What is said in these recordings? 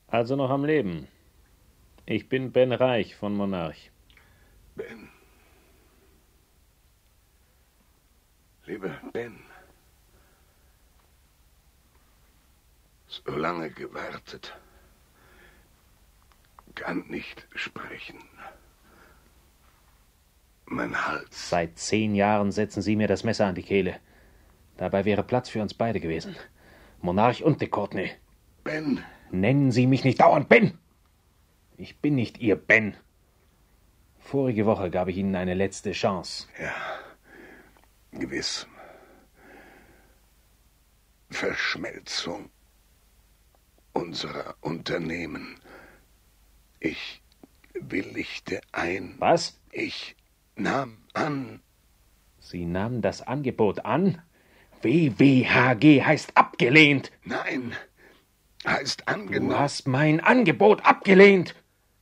Also noch am Leben. Ich bin Ben Reich von Monarch. Ben. Lieber Ben. So lange gewartet. Kann nicht sprechen. Mein Hals. Seit 10 Jahren setzen Sie mir das Messer an die Kehle. Dabei wäre Platz für uns beide gewesen. Monarch und de Courtenay. Ben. Nennen Sie mich nicht dauernd Ben! Ich bin nicht Ihr Ben. Vorige Woche gab ich Ihnen eine letzte Chance. Ja, gewiss. Verschmelzung unserer Unternehmen. Ich willigte ein. Was? Ich nahm an. Sie nahmen das Angebot an? WWHG heißt abgelehnt. Nein, heißt angenommen. Du hast mein Angebot abgelehnt.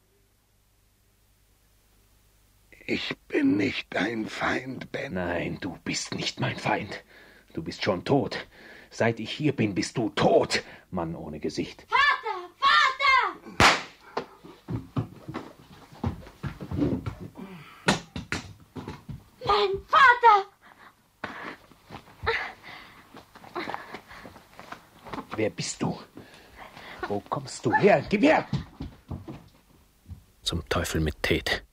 Ich bin nicht dein Feind, Ben. Nein, du bist nicht mein Feind. Du bist schon tot. Seit ich hier bin, bist du tot, Mann ohne Gesicht. Vater! Vater! Mein Vater! Wer bist du? Wo kommst du her? Gib her! Zum Teufel mit Ted.